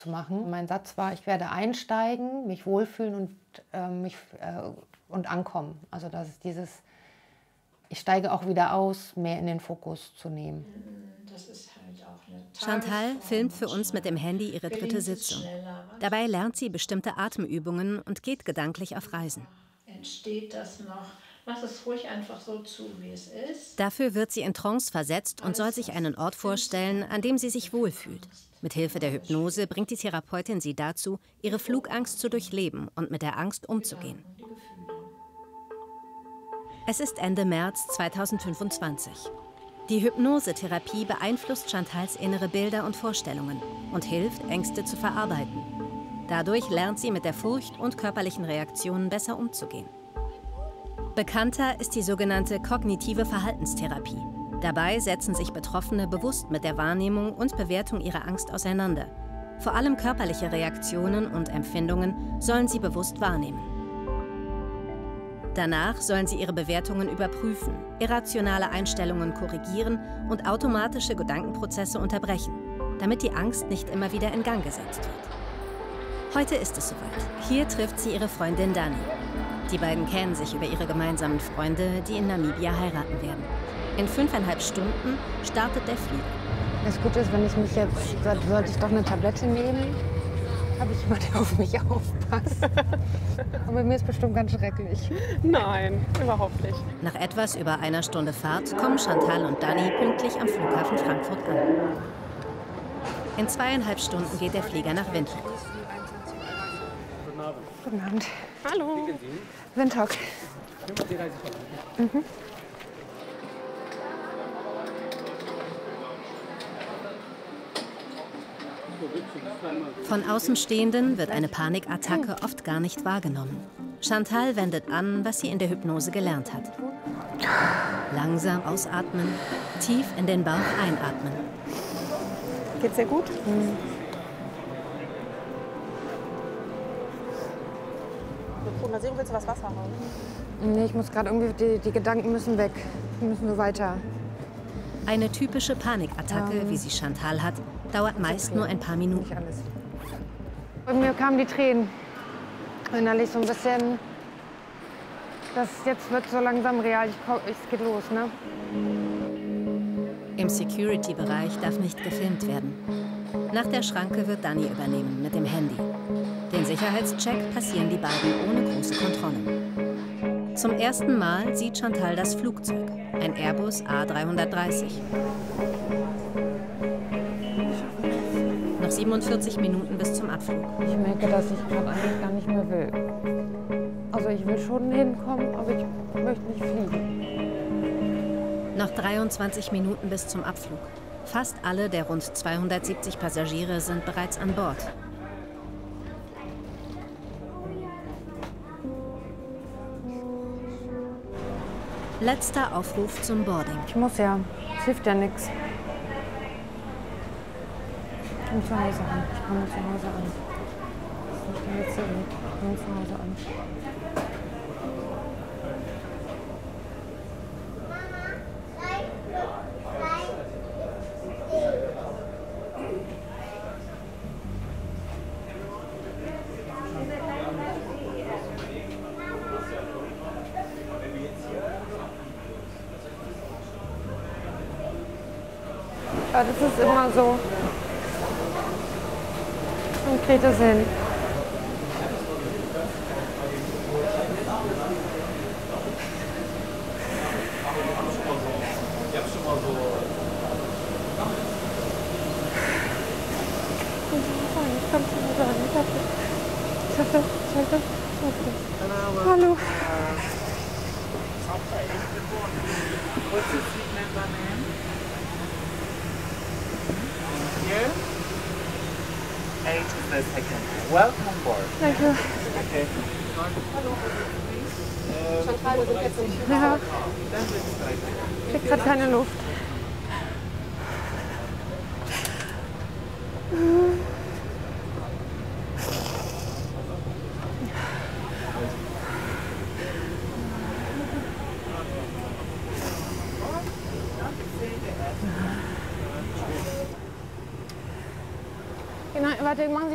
zu machen. Mein Satz war, ich werde einsteigen, mich wohlfühlen und ankommen. Also das ist dieses, ich steige auch wieder aus, mehr in den Fokus zu nehmen. Das ist halt auch eine Chantal filmt für uns mit dem Handy ihre dritte Sitzung. Dabei lernt sie bestimmte Atemübungen und geht gedanklich auf Reisen. Entsteht das noch? Lass es ruhig einfach so zu, wie es ist. Dafür wird sie in Trance versetzt und soll sich einen Ort vorstellen, an dem sie sich wohlfühlt. Mit Hilfe der Hypnose bringt die Therapeutin sie dazu, ihre Flugangst zu durchleben und mit der Angst umzugehen. Es ist Ende März 2025. Die Hypnosetherapie beeinflusst Chantals innere Bilder und Vorstellungen und hilft, Ängste zu verarbeiten. Dadurch lernt sie mit der Furcht und körperlichen Reaktionen besser umzugehen. Bekannter ist die sogenannte kognitive Verhaltenstherapie. Dabei setzen sich Betroffene bewusst mit der Wahrnehmung und Bewertung ihrer Angst auseinander. Vor allem körperliche Reaktionen und Empfindungen sollen sie bewusst wahrnehmen. Danach sollen sie ihre Bewertungen überprüfen, irrationale Einstellungen korrigieren und automatische Gedankenprozesse unterbrechen, damit die Angst nicht immer wieder in Gang gesetzt wird. Heute ist es soweit. Hier trifft sie ihre Freundin Dani. Die beiden kennen sich über ihre gemeinsamen Freunde, die in Namibia heiraten werden. In 5,5 Stunden startet der Flieger. Das Gute ist, wenn ich mich jetzt, sollte ich doch eine Tablette nehmen, habe ich jemanden, der auf mich aufpasst. Aber mir ist bestimmt ganz schrecklich. Nein, überhaupt nicht. Nach etwas über einer Stunde Fahrt kommen Chantal und Dani pünktlich am Flughafen Frankfurt an. In 2,5 Stunden geht der Flieger nach Windhoek. Guten Abend. Hallo. Windhoek. Mhm. Von Außenstehenden wird eine Panikattacke oft gar nicht wahrgenommen. Chantal wendet an, was sie in der Hypnose gelernt hat. Langsam ausatmen, tief in den Bauch einatmen. Geht's dir gut? Willst du was Wasser haben? Nee, ich muss gerade irgendwie, die Gedanken müssen weg. Die müssen nur weiter. Eine typische Panikattacke, wie sie Chantal hat, dauert meist nur ein paar Minuten. Nicht alles. Bei mir kamen die Tränen. Innerlich so ein bisschen, jetzt wird so langsam real, es geht los, ne? Im Security-Bereich darf nicht gefilmt werden. Nach der Schranke wird Dani übernehmen mit dem Handy. Den Sicherheitscheck passieren die beiden ohne große Kontrollen. Zum ersten Mal sieht Chantal das Flugzeug, ein Airbus A330. Noch 47 Minuten bis zum Abflug. Ich merke, dass ich gerade eigentlich gar nicht mehr will. Also ich will schon hinkommen, aber ich möchte nicht fliegen. Noch 23 Minuten bis zum Abflug. Fast alle der rund 270 Passagiere sind bereits an Bord. Letzter Aufruf zum Boarding. Ich muss ja. Es hilft ja nichts. Ich komme zu Hause an. Ich komme zu Hause an. Das ist nicht der letzte Weg. Ich komme zu Hause an. Ja, das ist immer so. Konkrete Sinn. Ich kann es nicht sagen. Ich hoffe. Hallo. What's your seat number, ma'am? Here? 8 is the second. Welcome on board. Danke. Okay. Chantal, wir sind jetzt im Ja, Dann wird's weiter. ich krieg gerade keine Luft. Genau, warte, machen Sie